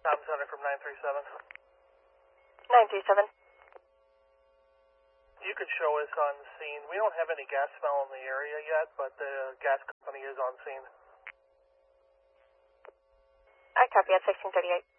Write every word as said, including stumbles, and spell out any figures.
Tom Center from nine three seven. nine three seven. You could show us on scene. We don't have any gas smell in the area yet, but the gas company is on scene. I copy at sixteen thirty-eight.